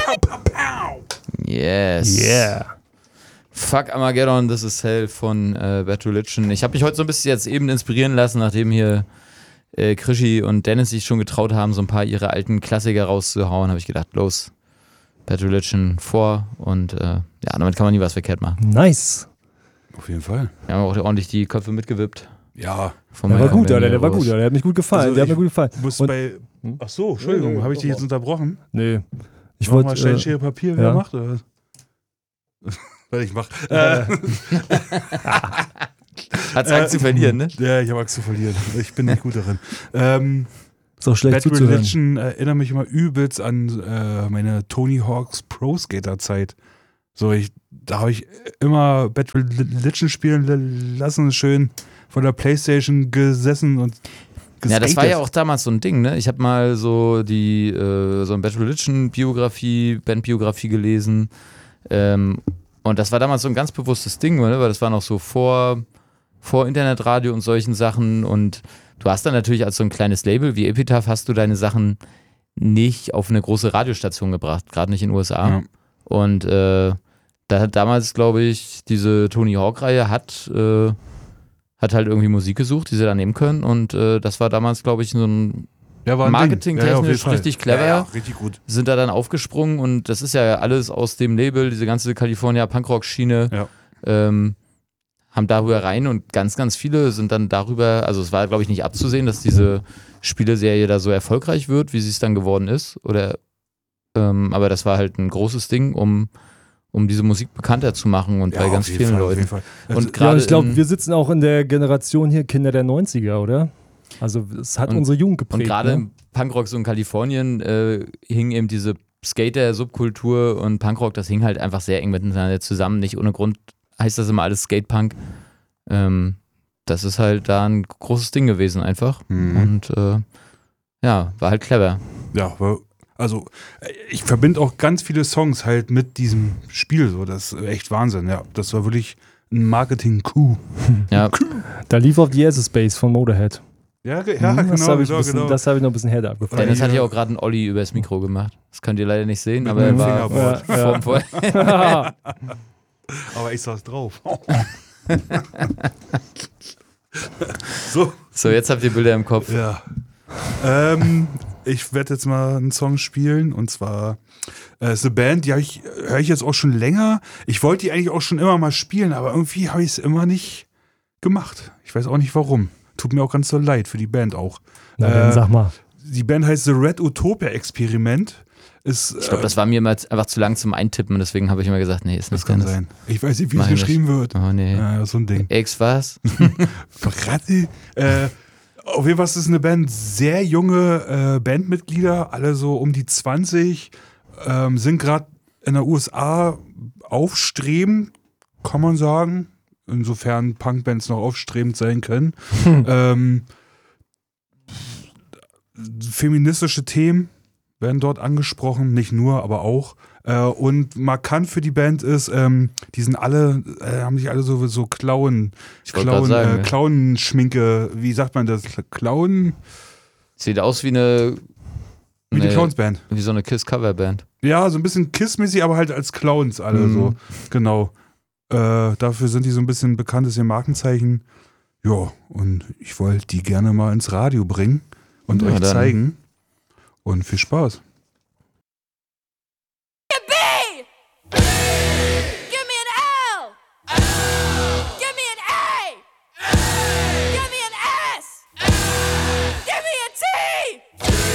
Yes. Yeah. Fuck Armageddon, this is Hell von Bad Religion. Ich habe mich heute so ein bisschen jetzt eben inspirieren lassen, nachdem hier Krischi und Dennis sich schon getraut haben, so ein paar ihre alten Klassiker rauszuhauen, habe ich gedacht, los, Bad Religion vor und ja, damit kann man nie was verkehrt machen. Nice. Auf jeden Fall. Wir haben auch ordentlich die Köpfe mitgewippt. Ja. Der war gut, Alter, der war gut, der hat mich gut gefallen. Also der hat mir gut gefallen. Ach so, Entschuldigung, habe ich dich jetzt unterbrochen? Nee. Ich wollte mal Stein, Schere, Papier, wer ja. macht oder? Weil ich mach. Hat's Angst zu verlieren, ne? Ja, ich habe Angst zu verlieren. Ich bin nicht gut darin. Ist auch schlecht Bad zuzuhören. Religion erinnert mich immer übelst an meine Tony Hawk's Pro Skater Zeit. So, da habe ich immer Bad Religion spielen lassen, schön von der Playstation gesessen und geskatet. Ja, das war ja auch damals so ein Ding, ne? Ich habe mal so die so ein Bad Religion Bandbiografie gelesen. Und das war damals so ein ganz bewusstes Ding, ne? Weil das war noch so vor Internetradio und solchen Sachen. Und du hast dann natürlich als so ein kleines Label wie Epitaph hast du deine Sachen nicht auf eine große Radiostation gebracht, gerade nicht in den USA. Ja. Und da hat damals, glaube ich, diese Tony Hawk-Reihe hat halt irgendwie Musik gesucht, die sie da nehmen können. Und das war damals, glaube ich, so ein marketingtechnisch richtig clever. Ja, richtig gut. Sind da dann aufgesprungen und das ist ja alles aus dem Label, diese ganze California Punkrock-Schiene, haben darüber rein und ganz, ganz viele sind dann darüber, also es war, glaube ich, nicht abzusehen, dass diese Spieleserie da so erfolgreich wird, wie sie es dann geworden ist. Aber das war halt ein großes Ding, um diese Musik bekannter zu machen und bei ganz vielen Leuten. Und ja, ich glaube, wir sitzen auch in der Generation hier Kinder der 90er, oder? Also es hat unsere Jugend geprägt. Und gerade ne? im Punkrock so in Kalifornien hing eben diese Skater-Subkultur und Punkrock, das hing halt einfach sehr eng miteinander zusammen. Nicht ohne Grund heißt das immer alles Skatepunk. Das ist halt da ein großes Ding gewesen einfach. Und ja, war halt clever. Ja, also ich verbinde auch ganz viele Songs halt mit diesem Spiel. So, das ist echt Wahnsinn. Ja, das war wirklich ein Marketing-Coup. Ja. Da lief auf die Space von Motorhead. Ja, genau. Das habe ich noch ein bisschen härter abgefallen. Dennis hat ja auch gerade einen Olli übers Mikro gemacht. Das könnt ihr leider nicht sehen, aber er war vorm Aber ich saß drauf. So, jetzt habt ihr Bilder im Kopf. Ja. Ich werde jetzt mal einen Song spielen und zwar ist eine Band, die höre ich jetzt auch schon länger. Ich wollte die eigentlich auch schon immer mal spielen, aber irgendwie habe ich es immer nicht gemacht. Ich weiß auch nicht warum. Tut mir auch ganz so leid für die Band auch. Na dann sag mal. Die Band heißt The Red Utopia Experiment. Ich glaube, das war mir immer einfach zu lang zum Eintippen und deswegen habe ich immer gesagt, nee, ist nicht das kann sein. Ich weiß nicht, wie es geschrieben wird. Oh nee. So ein Ding. Ex was? Verrate. Auf jeden Fall ist es eine Band, sehr junge Bandmitglieder, alle so um die 20, sind gerade in der USA aufstrebend, kann man sagen. Insofern Punkbands noch aufstrebend sein können. Feministische Themen werden dort angesprochen, nicht nur, aber auch. Und markant für die Band ist, die sind alle, haben sich alle so Clown-Schminke, wie sagt man das? Clown? Sieht aus wie eine Clowns-Band. Wie so eine Kiss-Cover-Band. Ja, so ein bisschen Kiss-mäßig, aber halt als Clowns alle so. Genau. Dafür sind die so ein bisschen bekannt, ist ihr Markenzeichen. Ja, und ich wollte die gerne mal ins Radio bringen und euch zeigen. Und viel Spaß.